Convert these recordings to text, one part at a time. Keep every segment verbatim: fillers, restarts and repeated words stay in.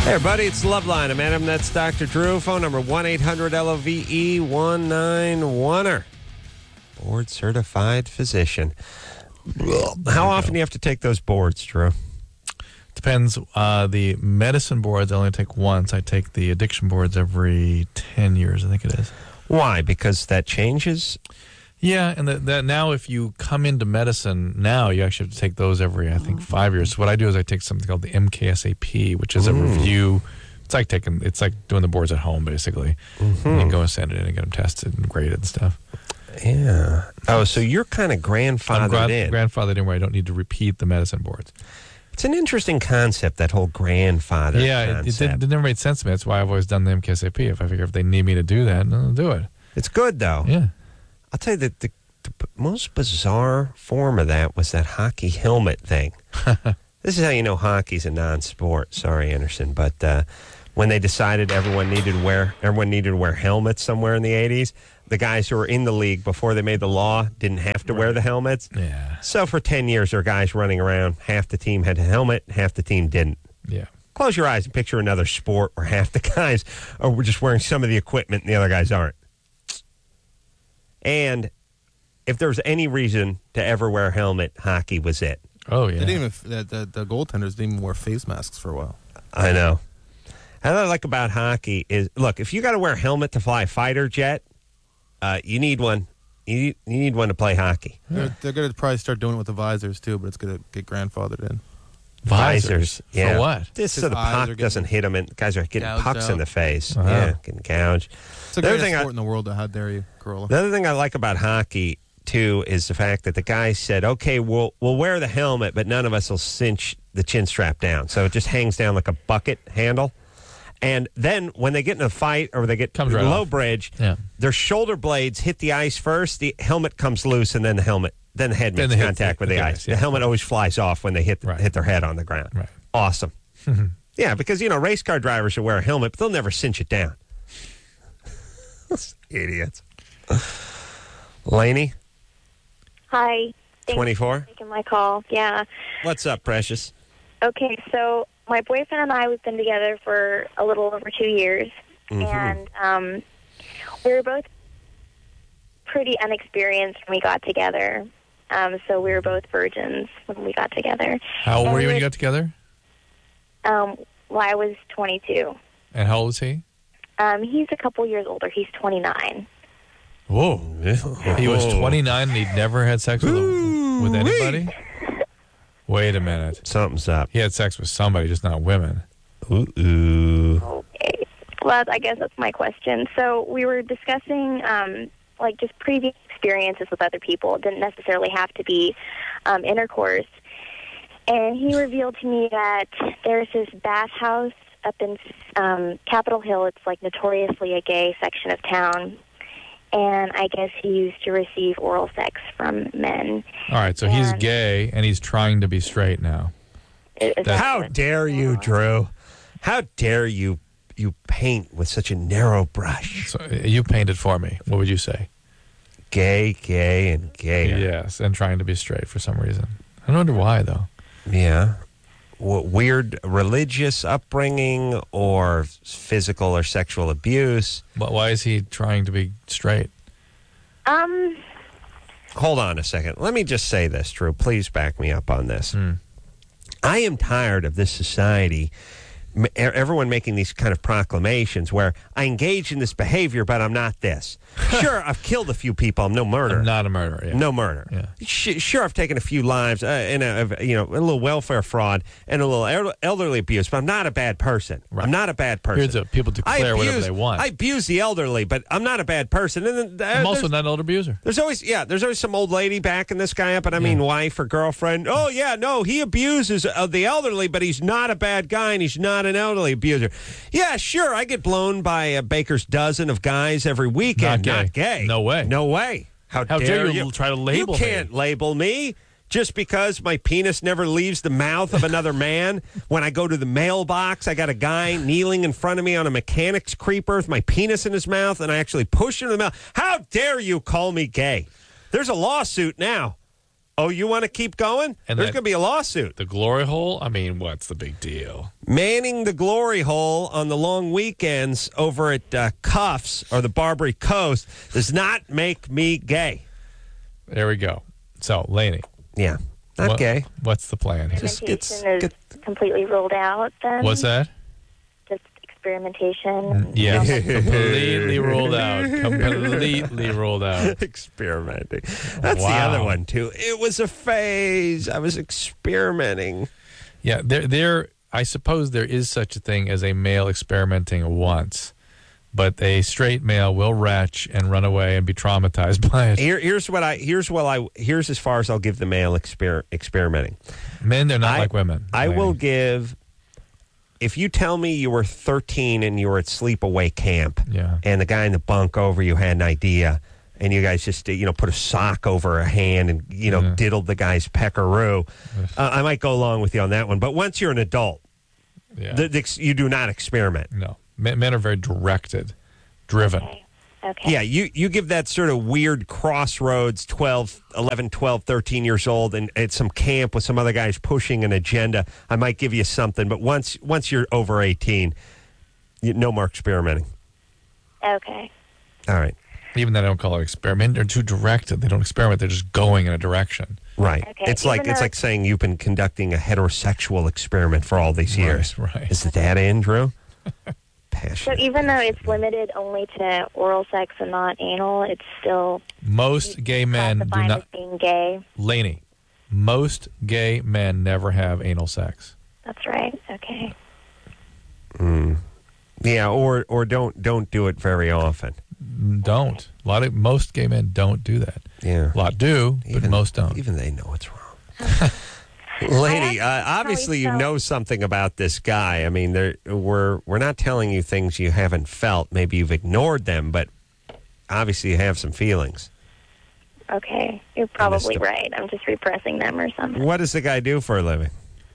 Hey, everybody, it's Loveline. I'm Adam. That's Doctor Drew. Phone number one eight hundred L O V E one nine one er. Board certified physician. How often do you have to take those boards, Drew? Depends. Uh, the medicine boards I only take once. I take the addiction boards every ten years, I think it is. Why? Because that changes? Yeah, and that, that now if you come into medicine now, you actually have to take those every, I think, five years. So what I do is I take something called the M K S A P, which is a Mm. review. It's like taking, it's like doing the boards at home, basically. Mm-hmm. And you go and send it in and get them tested and graded and stuff. Yeah. Oh, so you're kind of I'm grandfathered gra- in. grandfathered in where I don't need to repeat the medicine boards. It's an interesting concept, that whole grandfather Yeah, it, it, concept. didn't, it never made sense to me. That's why I've always done the M K S A P. If I figure if they need me to do that, I'll do it. It's good, though. Yeah. I'll tell you that the, the b- most bizarre form of that was that hockey helmet thing. This is how you know hockey's a non-sport. Sorry, Anderson, but uh, when they decided everyone needed to wear everyone needed to wear helmets somewhere in the eighties, the guys who were in the league before they made the law didn't have to wear the helmets. Yeah. So for ten years, there were guys running around. Half the team had a helmet, half the team didn't. Yeah. Close your eyes and picture another sport where half the guys are just wearing some of the equipment and the other guys aren't. And if there was any reason to ever wear a helmet, hockey was it. Oh, yeah. They didn't even, the, the, the goaltenders didn't even wear face masks for a while. I know. And what I like about hockey is, look, if you got to wear a helmet to fly a fighter jet, uh, you need one. You need, you need one to play hockey. They're, they're going to probably start doing it with the visors, too, but it's going to get grandfathered in. Visors. Yeah. For what? This so His the eyes are puck getting doesn't hit them, and guys are getting gouged pucks in out. the face. Uh-huh. Yeah, getting gouged. It's the The other greatest thing I- sport in the world. How dare you, Corolla? The other thing I like about hockey, too, is the fact that the guys said, okay, we'll, we'll wear the helmet, but none of us will cinch the chin strap down. So it just hangs down like a bucket handle. And then when they get in a fight or they get Comes right low off. bridge, Yeah. their shoulder blades hit the ice first, the helmet comes loose, and then the helmet, then the head Then makes they hit contact the- with the, the ice. ice, yeah. The helmet always flies off when they hit, the, Right. hit their head on the ground. Right. Awesome. Yeah, because, you know, race car drivers should wear a helmet, but they'll never cinch it down. Idiots. Lainey, Hi. Thanks twenty-four. for taking my call. Yeah. What's up, Precious? Okay, so my boyfriend and I, we've been together for a little over two years. Mhm. And um, we were both pretty unexperienced when we got together. Um, so we were both virgins when we got together. How old were you when And- you got together? Um, well, I was twenty-two. And how old is he? Um, he's a couple years older. He's twenty-nine. Whoa. He was twenty-nine and he'd never had sex with, a, with anybody? Wait a minute. Something's up. He had sex with somebody, just not women. Ooh, ooh. Okay. Well, I guess that's my question. So we were discussing, um, like, just previous experiences with other people. It didn't necessarily have to be um, intercourse. And he revealed to me that there's this bathhouse up in um, Capitol Hill. It's, like, notoriously a gay section of town. And I guess he used to receive oral sex from men. All right, so he's And- gay and he's trying to be straight now. Is that How what- dare you, Drew? How dare you you paint with such a narrow brush? So uh, you painted for me. What would you say? Gay, gay, and gay. Yes, and trying to be straight for some reason. I wonder why, though. Yeah. W- weird religious upbringing or physical or sexual abuse. But why is he trying to be straight? Um, Hold on a second. Let me just say this, Drew. Please back me up on this. Hmm. I am tired of this society, m- e- everyone making these kind of proclamations where I engage in this behavior, but I'm not this. Sure, I've killed a few people. I'm no murderer. I'm not a murderer. Yeah. No murder. Yeah. Sh- Sure, I've taken a few lives uh, and a, you know a little welfare fraud and a little el- elderly abuse, but I'm not a bad person. Right. I'm not a bad person. Here's a, people I declare abuse, whatever they want. I abuse the elderly, but I'm not a bad person. And then, uh, I'm also there's, not an old abuser. there's always yeah, there's always some old lady backing this guy up, and I mean wife or girlfriend. Oh yeah, no, he abuses uh, the elderly, but he's not a bad guy, and he's not an elderly abuser. Yeah, sure, I get blown by a baker's dozen of guys every weekend. Not Not gay. gay. No way. No way. How, How dare, dare you try to label You can't me. label me just because my penis never leaves the mouth of another man. When I go to the mailbox, I got a guy kneeling in front of me on a mechanic's creeper with my penis in his mouth, and I actually push him in the mouth. How dare you call me gay? There's a lawsuit now. Oh, you want to keep going? And There's that- going to be a lawsuit. The glory hole? I mean, what's the big deal? Manning the glory hole on the long weekends over at uh, Cuffs or the Barbary Coast does not make me gay. There we go. So, Lainey. Yeah, not what- gay. What's the plan here? Just gets- Experimentation is get- completely ruled out then? What's that? Just experimentation? Yeah, completely ruled out. Completely ruled out. Experimenting. That's the Wow. other one, too. It was a phase. I was experimenting. Yeah, there, there. I suppose there is such a thing as a male experimenting once, but a straight male will retch and run away and be traumatized by it. Here, here's what I. Here's what I. Here's as far as I'll give the male exper- experimenting. Men, they're not I- like women. I Lainey. will give. If you tell me you were thirteen and you were at sleepaway camp, Yeah. and the guy in the bunk over you had an idea, and you guys just you know put a sock over a hand and you know Yeah. diddled the guy's peckaroo, uh, I might go along with you on that one. But once you're an adult, Yeah. the, the, you do not experiment. no, men, men are very directed, driven. Okay. Okay. Yeah, you, you give that sort of weird crossroads, twelve, eleven, twelve, thirteen years old, and at some camp with some other guys pushing an agenda, I might give you something. But once once you're over eighteen, you, no more experimenting. Okay. All right. Even though they don't call it experiment, they're too directed. They don't experiment. They're just going in a direction. Right. Okay, It's like even it's though- like saying you've been conducting a heterosexual experiment for all these years. Right, right. Is the data in, Drew? So Passionate. even though it's limited only to oral sex and not anal, it's still Most gay men do classified not. as being gay. Lainey, most gay men never have anal sex. That's right. Okay. Yeah, or or don't don't do it very often. Don't. A lot of most gay men don't do that. Yeah. A lot do, but most don't. Even they know it's wrong. Lady, uh, I obviously you felt- know something about this guy. I mean, there, we're we're not telling you things you haven't felt. Maybe you've ignored them, but obviously you have some feelings. Okay. You're probably the- right. I'm just repressing them or something. What does the guy do for a living?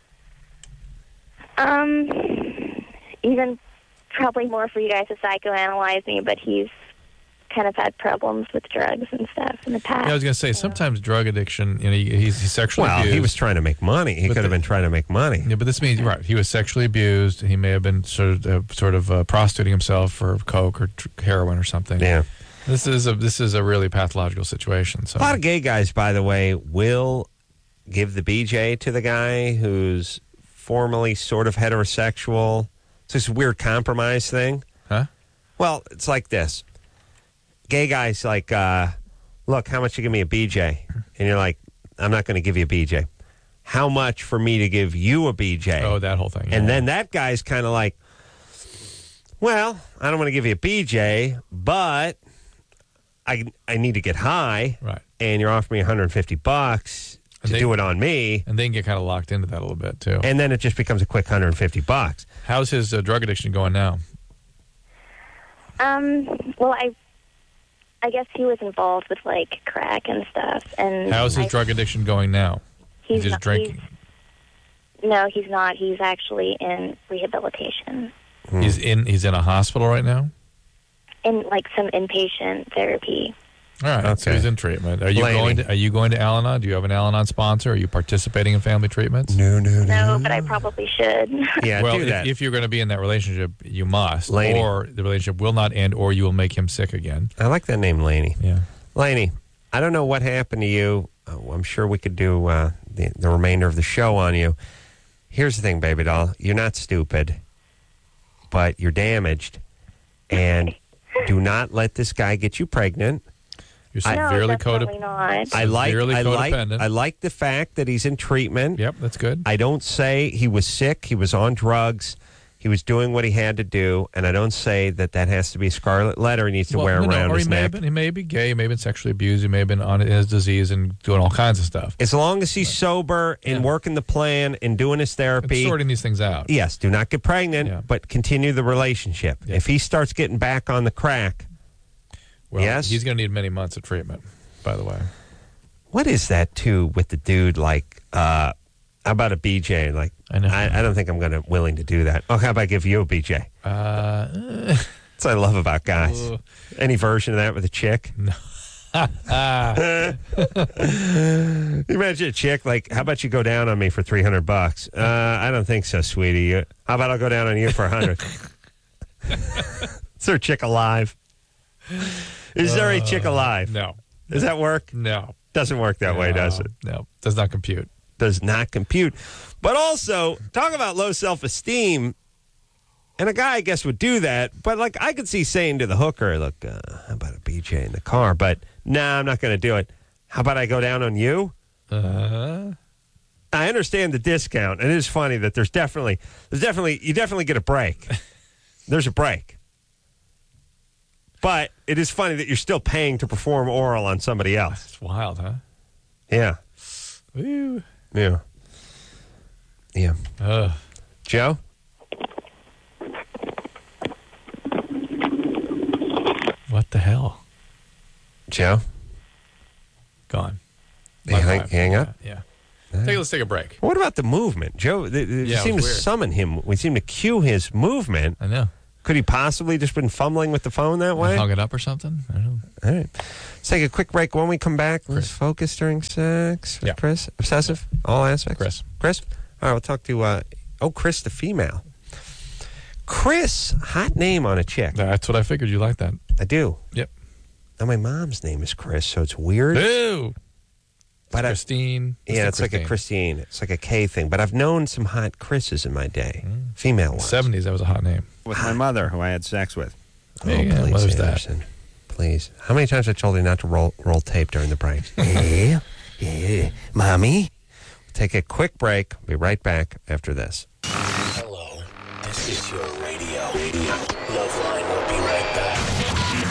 Um, even probably more for you guys to psychoanalyze me, but he's kind of had problems with drugs and stuff in the past. Yeah, I was going to say, sometimes drug addiction, you know, he- he's, he's sexually Well, abused. he was trying to make money. He But could have the- been trying to make money. Yeah, but this means, right, he was sexually abused. He may have been sort of, uh, sort of uh, prostituting himself for coke or tr- heroin or something. Yeah. This is a this is a really pathological situation. So A lot of gay guys, by the way, will give the B J to the guy who's formerly sort of heterosexual. It's this weird compromise thing. Huh? Well, it's like this. Gay guys like, uh, look, how much you give me a B J? And you're like, I'm not going to give you a B J. How much for me to give you a B J? Oh, that whole thing. And yeah. then that guy's kind of like, well, I don't want to give you a B J, but I I need to get high. Right. And you're offering me one hundred fifty bucks to And they- do it on me. And they can get kind of locked into that a little bit, too. And then it just becomes a quick one hundred fifty bucks. How's his uh, drug addiction going now? Um, well, I, I guess he was involved with like crack and stuff, and How's his I- drug addiction going now? He's just not, drinking. he's- no, he's not. He's actually in rehabilitation, He's in he's in a hospital right now? in like some inpatient therapy. All right, so Okay. he's in treatment. Are you Lainey. going to Are you going to Al-Anon? Do you have an Al-Anon sponsor? Are you participating in family treatments? No, no, No, but I probably should. Yeah, well, do if, that. if you're going to be in that relationship, you must, Lainey. or the relationship will not end, or you will make him sick again. I like that name, Laney. Yeah. Laney, I don't know what happened to you. Oh, I'm sure we could do uh, the, the remainder of the show on you. Here's the thing, baby doll. You're not stupid, but you're damaged. And do not let this guy get you pregnant. You're no, severely definitely codep- not. I like, Severely I like, codependent. I like the fact that he's in treatment. Yep, that's good. I don't say he was sick. He was on drugs. He was doing what he had to do, and I don't say that that has to be a scarlet letter he needs to Well, wear no, no, around or he his may neck. have been, he may be gay, he may have been sexually abused, he may have been on his disease and doing all kinds of stuff. As long as he's sober and Yeah. working the plan and doing his It's therapy, sorting these things out. yes, do not get pregnant, Yeah. but continue the relationship. Yeah. If he starts getting back on the crack, Well, Yes? he's going to need many months of treatment, by the way. what is that too with the dude? Like, uh, how about a B J? Like, I know. I, I don't think I'm going to willing to do that. Oh, how about I give you a B J? Uh, That's what I love about guys. Ugh. Any version of that with a chick? You imagine a chick like, how about you go down on me for three hundred bucks? Uh, I don't think so, sweetie. You- How about I'll go down on you for a hundred? Is there a chick alive? Is there a chick alive? No. Does that work? No. Doesn't work that way, does it? No. Does not compute. Does not compute. But also, talk about low self-esteem. And a guy, I guess, would do that. But, like, I could see saying to the hooker, look, uh, how about a B J in the car? But, nah, I'm not going to do it. How about I go down on you? Uh, I understand the discount. And it is funny that there's definitely, there's definitely, you definitely get a break. There's a break. But it is funny that you're still paying to perform oral on somebody else. it's wild, huh? Yeah. Woo. Yeah. Yeah. Uh, Joe? what the hell? Joe? Gone. You hang, five. hang up? Yeah. yeah. Take, let's take a break. What about the movement? Joe, they, they Yeah, it seem to was weird. summon him. We seem to cue his movement. I know. Could he possibly just been fumbling with the phone that way? Hung it up or something? I don't know. All right. Let's take a quick break. When we come back, let's focus during sex. with Yeah. Chris? Obsessive? All aspects? Chris. Chris? All right, we'll talk to, uh, oh, Chris, the female. Chris, hot name on a chick. That's what I figured. You like that. I do. Yep. Now, my mom's name is Chris, so it's weird. Ooh. But I- Christine. Let's yeah, do it's like a Christine. It's like a K thing. But I've known some hot Chris's in my day. Female ones. seventies, that was a hot name. With my mother, who I had sex with. Oh, There you go. please, Mother's that. Anderson. Please. How many times have I told you not to roll roll tape during the breaks? yeah, yeah. Mommy? Take a quick break. Be right back after this. Hello, this is your radio. Radio. Love Line.